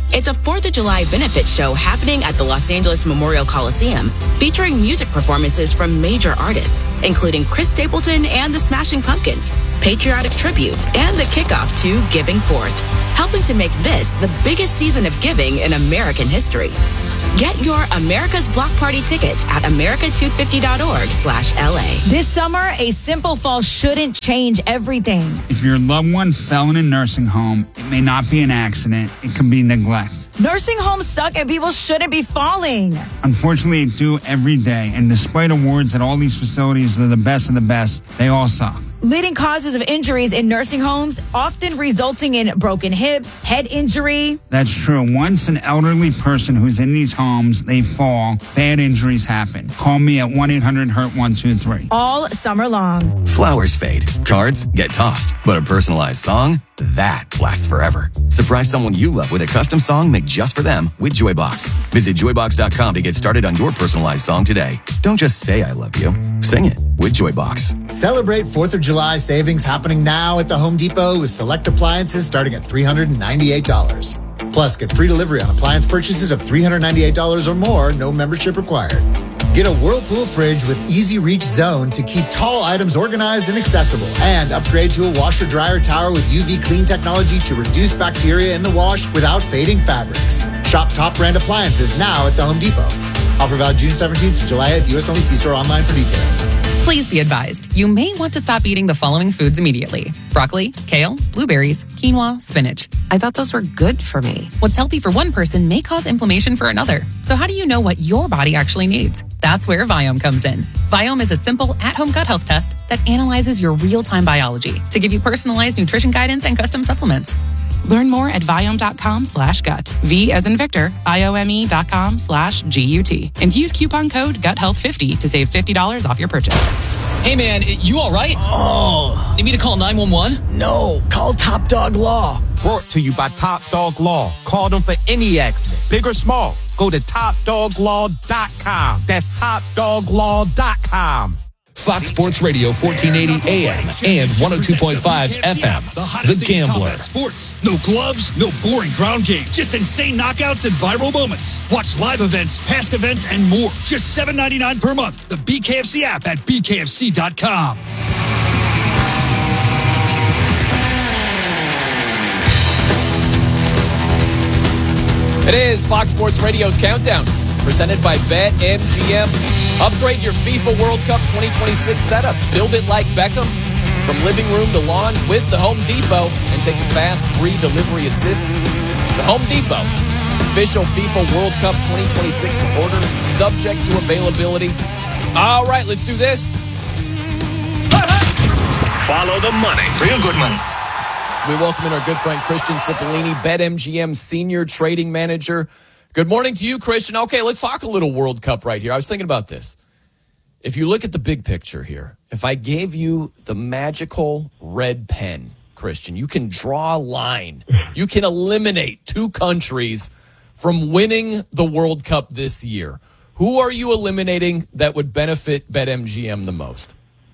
It's a fourth of July benefit show happening at the Los Angeles Memorial Coliseum, featuring music performances from major artists, including Chris Stapleton and the Smashing Pumpkins, patriotic tributes, and the kickoff to Giving Forth, helping to make this the biggest season of giving in American history. Get your America's Block Party tickets at america two fifty dot org slash L A. This summer, a simple fall shouldn't change everything. If your loved one fell in a nursing home, it may not be an accident. It can be neglect. Nursing homes suck and people shouldn't be falling. Unfortunately, it do every day. And despite awards that all these facilities are the best of the best, they all suck. Leading causes of injuries in nursing homes, often resulting in broken hips, head injury. That's true. Once an elderly person who's in these homes, they fall, bad injuries happen. Call me at one eight hundred hurt one two three. All summer long. Flowers fade, cards get tossed, but a personalized song, that lasts forever. Surprise someone you love with a custom song made just for them with Joybox. Visit joybox dot com to get started on your personalized song today. Don't just say I love you. Sing it with Joybox. Celebrate fourth of July savings happening now at the Home Depot with select appliances starting at three hundred ninety-eight dollars. Plus, get free delivery on appliance purchases of three hundred ninety-eight dollars or more, no membership required. Get a Whirlpool fridge with Easy Reach Zone to keep tall items organized and accessible. And upgrade to a washer-dryer tower with U V clean technology to reduce bacteria in the wash without fading fabrics. Shop top brand appliances now at the Home Depot. Offer valid June seventeenth to July eighth. U S only. See store online for details. Please be advised, you may want to stop eating the following foods immediately. Broccoli, kale, blueberries, quinoa, spinach. I thought those were good for me. What's healthy for one person may cause inflammation for another. So how do you know what your body actually needs? That's where Viome comes in. Viome is a simple at-home gut health test that analyzes your real-time biology to give you personalized nutrition guidance and custom supplements. Learn more at Viome.com slash gut. V as in Victor, I-O-M-E dot com slash G-U-T. And use coupon code gut health fifty to save fifty dollars off your purchase. Hey man, you all right? Oh. Need me to call nine one one? No, call Top Dog Law. Brought to you by Top Dog Law. Call them for any accident, big or small. Go to top dog law dot com. That's top dog law dot com. Fox Sports Radio, fourteen eighty A M and one oh two point five F M. The Gambler. Sports. No gloves, no boring ground game. Just insane knockouts and viral moments. Watch live events, past events, and more. Just seven ninety-nine per month. The B K F C app at b k f c dot com. It is Fox Sports Radio's Countdown, presented by BetMGM. Upgrade your FIFA World Cup twenty twenty-six setup. Build it like Beckham. From living room to lawn with the Home Depot. And take the fast, free delivery assist. The Home Depot. Official FIFA World Cup twenty twenty-six order. Subject to availability. All right, let's do this. Follow the money. Real good money. We welcome in our good friend Christian Cipollini, BetMGM Senior Trading Manager. Good morning to you, Christian. Okay, let's talk a little World Cup right here. I was thinking about this. If you look at the big picture here, if I gave you the magical red pen, Christian, you can draw a line. You can eliminate two countries from winning the World Cup this year. Who are you eliminating that would benefit BetMGM the most?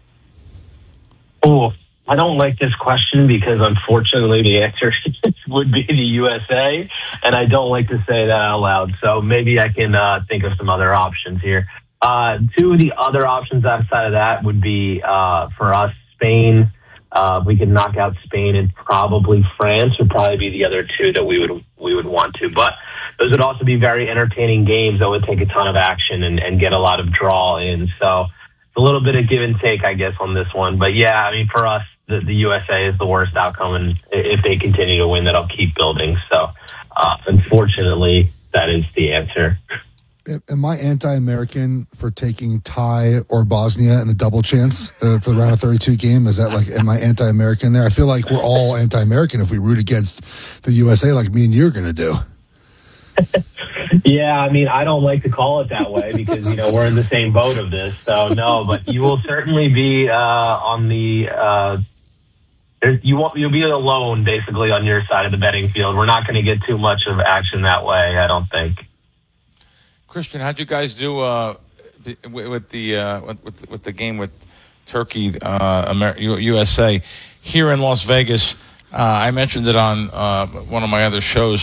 Oh, I don't like this question because, unfortunately, the answer would be the U S A, and I don't like to say that out loud. So maybe I can uh, think of some other options here. Uh, two of the other options outside of that would be, uh, for us, Spain. Uh, we could knock out Spain, and probably France would probably be the other two that we would we would want to. But those would also be very entertaining games that would take a ton of action and, and get a lot of draw in. So it's a little bit of give and take, I guess, on this one. But yeah, I mean, for us, the, the U S A is the worst outcome, and if they continue to win, that'll keep building. So uh, unfortunately, that is the answer. Am I anti-American for taking Thai or Bosnia in the double chance uh, for the round of thirty-two game? Is that like, am I anti-American there? I feel like we're all anti-American if we root against the U S A like me and you are going to do. Yeah, I mean, I don't like to call it that way because, you know, we're in the same boat of this. So, no, but you will certainly be uh, on the uh, – you won't, you'll be alone, basically, on your side of the betting field. We're not going to get too much of action that way, I don't think. Christian, how'd you guys do uh, with the uh, with with the game with Turkey, uh, Amer- U S A here in Las Vegas? Uh, I mentioned it on uh, one of my other shows.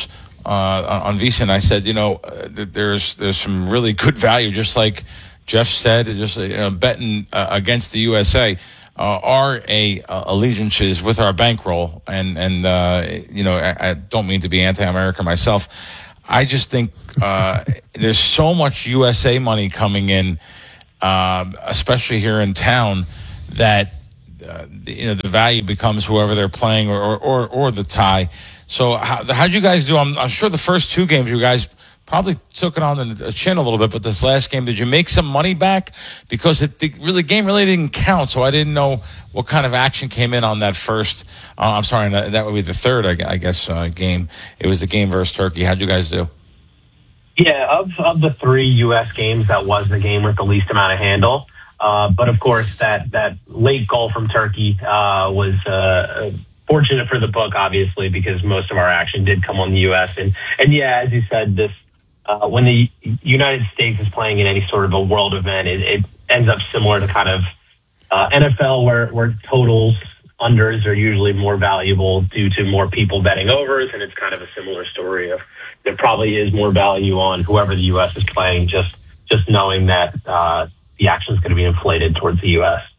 uh, on Visa, and I said, you know, uh, there's there's some really good value, just like Jeff said, just uh, you know, betting uh, against the U S A. Uh, our a uh, allegiances with our bankroll, and and uh, you know, I, I don't mean to be anti-American myself. I just think uh, there's so much U S A money coming in, uh, especially here in town, that uh, you know the value becomes whoever they're playing or or, or, or the tie. So how how'd you guys do? I'm, I'm sure the first two games you guys probably took it on the chin a little bit, but this last game, did you make some money back? Because it, the really game really didn't count, so I didn't know what kind of action came in on that first. Uh, I'm sorry, that would be the third, I, I guess, uh, game. It was the game versus Turkey. How'd you guys do? Yeah, of of the three U S games, that was the game with the least amount of handle. Uh, but of course, that that late goal from Turkey uh, was uh, fortunate for the book, obviously, because most of our action did come on the U S. And and yeah, as you said, this. Uh, when the United States is playing in any sort of a world event, it, it ends up similar to kind of uh, N F L, where, where totals, unders are usually more valuable due to more people betting overs, and it's kind of a similar story of there probably is more value on whoever the U S is playing, just just knowing that uh, the action is going to be inflated towards the U S.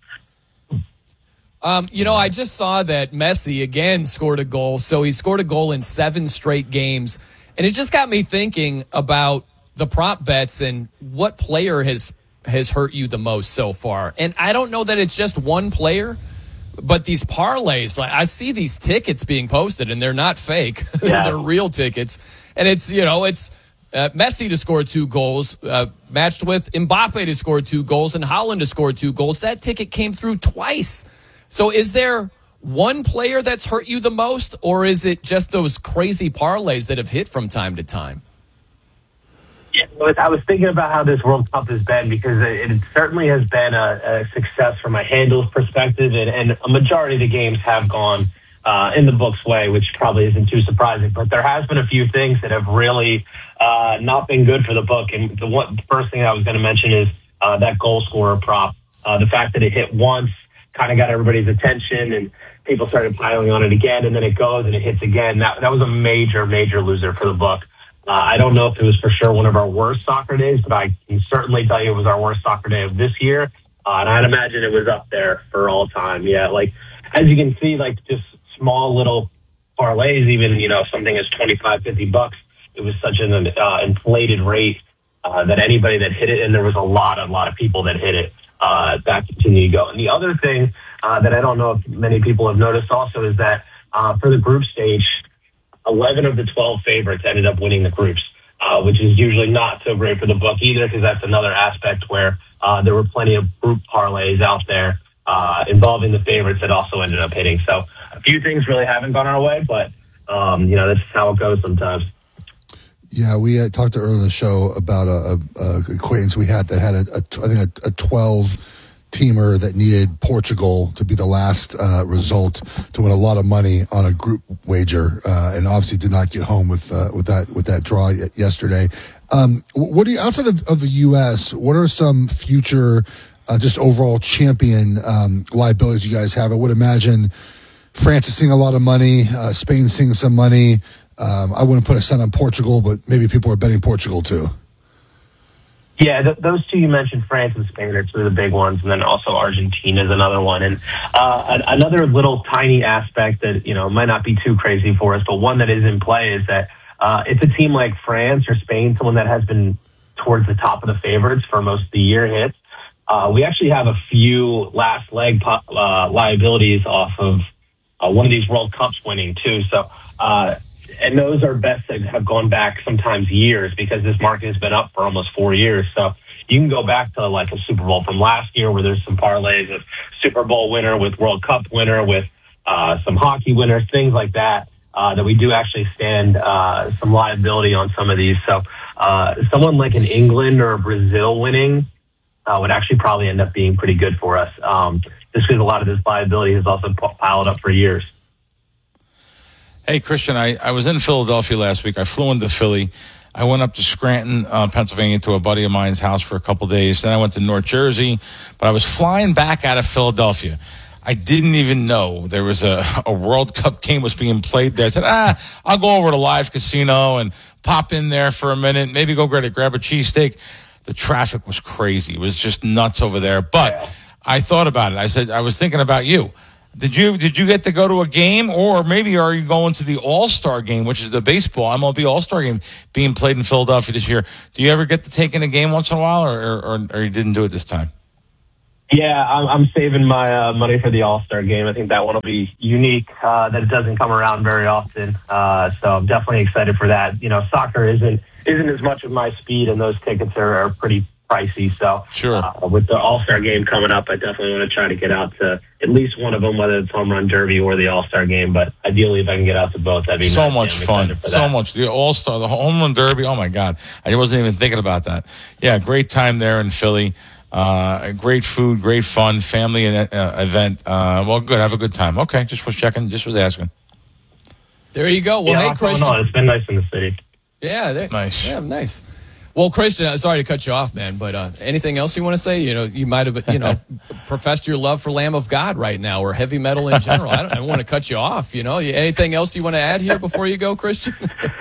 Um, you know, I just saw that Messi again scored a goal, so he scored a goal in seven straight games. And it just got me thinking about the prop bets and what player has has hurt you the most so far. And I don't know that it's just one player, but these parlays, like I see these tickets being posted, and they're not fake. Yeah. They're real tickets. And it's, you know, it's uh, Messi to score two goals, uh, matched with Mbappe to score two goals, and Haaland to score two goals. That ticket came through twice. So is there one player that's hurt you the most, or is it just those crazy parlays that have hit from time to time? Yeah, I was thinking about how this World Cup has been, because it, it certainly has been a, a success from a handles perspective, and, and a majority of the games have gone uh, in the book's way, which probably isn't too surprising. But there has been a few things that have really uh, not been good for the book. And the, one, the first thing I was going to mention is uh, that goal scorer prop. Uh, the fact that it hit once kind of got everybody's attention, and people started piling on it again, and then it goes and it hits again. That that was a major, major loser for the book. Uh, I don't know if it was for sure one of our worst soccer days, but I can certainly tell you it was our worst soccer day of this year. Uh, and I'd imagine it was up there for all time. Yeah, like, as you can see, like, just small little parlays, even, you know, something as twenty-five, fifty bucks, it was such an uh, inflated rate uh, that anybody that hit it, and there was a lot, a lot of people that hit it, uh, that continued to go. And the other thing Uh, that I don't know if many people have noticed also is that uh, for the group stage, eleven of the twelve favorites ended up winning the groups, uh, which is usually not so great for the book either, because that's another aspect where uh, there were plenty of group parlays out there uh, involving the favorites that also ended up hitting. So a few things really haven't gone our way, but, um, you know, that's how it goes sometimes. Yeah, we uh, talked earlier in the show about a, a, a acquaintance we had that had, a, a, I think, a, a twelve teamer that needed Portugal to be the last uh, result to win a lot of money on a group wager, uh, and obviously did not get home with uh, with that with that draw y- yesterday. Um, what do you, outside of, of the U S, what are some future uh, just overall champion um, liabilities you guys have? I would imagine France is seeing a lot of money, uh, Spain seeing some money. Um, I wouldn't put a cent on Portugal, but maybe people are betting Portugal too. Yeah, th- those two you mentioned, France and Spain, are two of the big ones, and then also Argentina is another one. And uh, an- another little tiny aspect that, you know, might not be too crazy for us, but one that is in play is that uh, it's a team like France or Spain, someone that has been towards the top of the favorites for most of the year hits. Uh, we actually have a few last leg po- uh, liabilities off of uh, one of these World Cups winning too. So, uh, and those are bets that have gone back sometimes years, because this market has been up for almost four years. So you can go back to like a Super Bowl from last year, where there's some parlays of Super Bowl winner with World Cup winner with uh, some hockey winners, things like that, uh, that we do actually stand uh, some liability on some of these. So uh, someone like an England or a Brazil winning uh, would actually probably end up being pretty good for us. Um, just because a lot of this liability has also piled up for years. Hey, Christian, I, I was in Philadelphia last week. I flew into Philly. I went up to Scranton, uh, Pennsylvania, to a buddy of mine's house for a couple days. Then I went to North Jersey, but I was flying back out of Philadelphia. I didn't even know there was a, a World Cup game was being played there. I said, ah, I'll go over to Live Casino and pop in there for a minute, maybe go grab a, grab a cheesesteak. The traffic was crazy. It was just nuts over there. But yeah. I thought about it. I said, I was thinking about you. Did you did you get to go to a game, or maybe are you going to the All-Star game, which is the baseball M L B All-Star game being played in Philadelphia this year? Do you ever get to take in a game once in a while, or or, or you didn't do it this time? Yeah, I'm, I'm saving my uh, money for the All-Star game. I think that one will be unique, uh, that it doesn't come around very often. Uh, so I'm definitely excited for that. You know, soccer isn't isn't as much of my speed, and those tickets are, are pretty pricey. So sure. uh, with the All-Star game coming up, I definitely want to try to get out to at least one of them, whether it's Home Run Derby or the All-Star game. But ideally, if I can get out to both, that'd be so nice. much fun. So much. The All-Star, the Home Run Derby. Oh my God, I wasn't even thinking about that. Yeah, great time there in Philly. Uh, great food, great fun, family uh, event. Uh, well, good. Have a good time. Okay, just was checking. Just was asking. There you go. Well, yeah, hey, Christian. It's been nice in the city. Yeah, nice. Yeah, nice. Well, Christian, sorry to cut you off, man, but uh, anything else you want to say? You know, you might have, you know, professed your love for Lamb of God right now, or heavy metal in general. I don't, I don't want to cut you off. You know, anything else you want to add here before you go, Christian?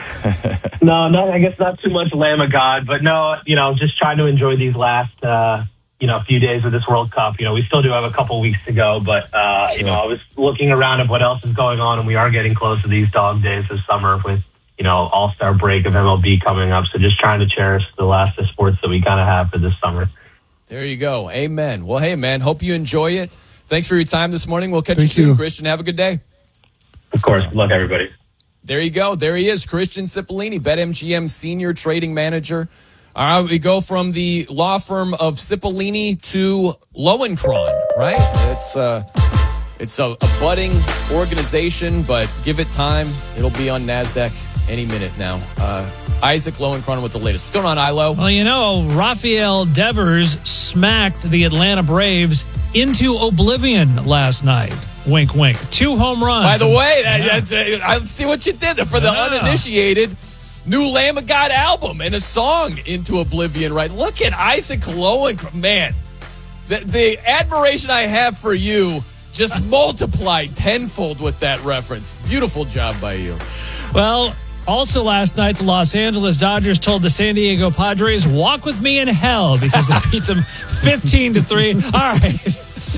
no, no, I guess not too much Lamb of God, but no, you know, just trying to enjoy these last, uh, you know, few days of this World Cup. You know, we still do have a couple weeks to go, but uh, sure. you know, I was looking around at what else is going on, and we are getting close to these dog days this summer with, you know, all-star break of M L B coming up. So just trying to cherish the last of sports that we kind of have for this summer. There you go. Amen. Well, hey, man, hope you enjoy it. Thanks for your time this morning. We'll catch Thank you soon, you. Christian. Have a good day. Of course. Good luck, everybody. There you go. There he is, Christian Cipollini, BetMGM Senior Trading Manager. All right, we go from the law firm of Cipollini to Lowenkron, right? It's uh, it's a, a budding organization, but give it time. It'll be on NASDAQ any minute now. Uh, Isaac Lowenkron with the latest. What's going on, Ilo? Well, you know, Rafael Devers smacked the Atlanta Braves into oblivion last night. Wink, wink. Two home runs. By the way, that, yeah. that's, uh, I see what you did there for the yeah. uninitiated. New Lamb of God album and a song into oblivion, right? Look at Isaac Lowenkron. Man, the, the admiration I have for you just multiplied tenfold with that reference. Beautiful job by you. Well, also last night, the Los Angeles Dodgers told the San Diego Padres, walk with me in hell, because they beat them fifteen to three. All right.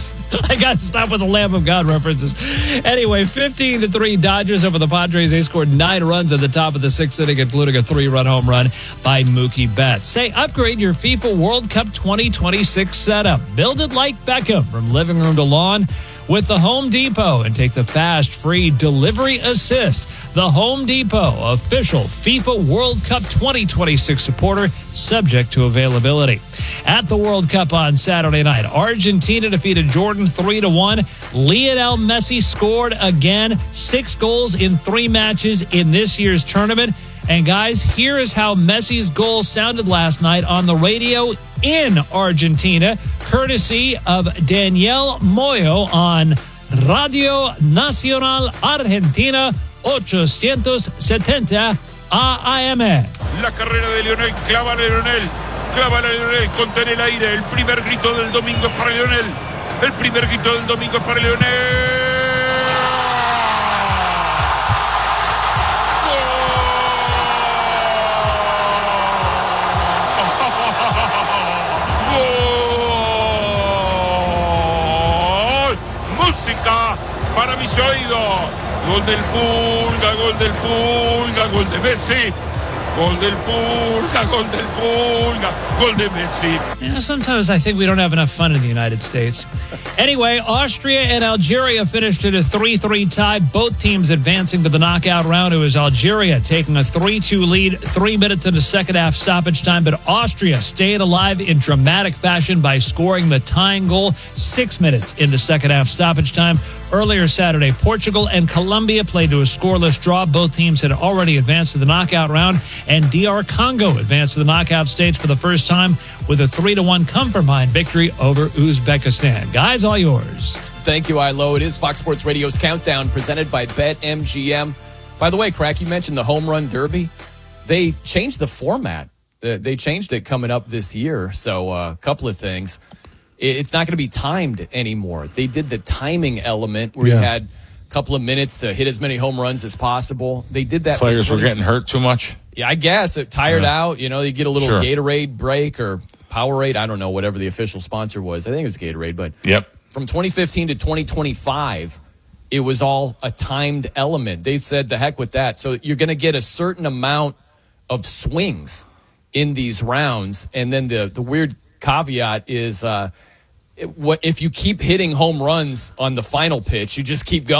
I got to stop with the Lamb of God references. Anyway, fifteen to three Dodgers over the Padres. They scored nine runs at the top of the sixth inning, including a three-run home run by Mookie Betts. Say, upgrade your FIFA World Cup twenty twenty-six setup. Build it like Beckham from living room to lawn with the Home Depot, and take the fast, free delivery assist. The Home Depot, official FIFA World Cup twenty twenty-six supporter, subject to availability. At the World Cup on Saturday night, Argentina defeated Jordan three to one. Lionel Messi scored again, six goals in three matches in this year's tournament. And guys, here is how Messi's goal sounded last night on the radio in Argentina, courtesy of Daniel Moyo on Radio Nacional Argentina ochocientos setenta A M. La carrera de Lionel, clava a Lionel, clava a Lionel, contén el aire, el primer grito del domingo es para Lionel, el primer grito del domingo es para Lionel. Para mis oídos, gol del Pulga, gol del Pulga, gol de Messi, gol del Pulga, gol del Pulga, gol de Messi. You know, sometimes I think we don't have enough fun in the United States. Anyway, Austria and Algeria finished at a three three tie. Both teams advancing to the knockout round. It was Algeria taking a three two lead, three minutes into second half stoppage time, but Austria stayed alive in dramatic fashion by scoring the tying goal six minutes into second half stoppage time. Earlier Saturday, Portugal and Colombia played to a scoreless draw. Both teams had already advanced to the knockout round, and D R Congo advanced to the knockout stage for the first time with a three to one come-from-behind victory over Uzbekistan. Guys, all yours. Thank you, Ilo. It is Fox Sports Radio's Countdown, presented by BetMGM. By the way, Crack, you mentioned the Home Run Derby. They changed the format. They changed it coming up this year. So uh, a couple of things. it's not going to be timed anymore. They did the timing element where Yeah. you had a couple of minutes to hit as many home runs as possible. They did that. for Players were twenty getting hurt too much. Yeah, I guess. It tired Yeah. out. You know, you get a little Sure. Gatorade break or Powerade. I don't know, whatever the official sponsor was. I think it was Gatorade. But Yep. from twenty fifteen to twenty twenty-five, it was all a timed element. They said, the heck with that. So you're going to get a certain amount of swings in these rounds. And then the, the weird caveat is uh, it, what if you keep hitting home runs on the final pitch, you just keep going.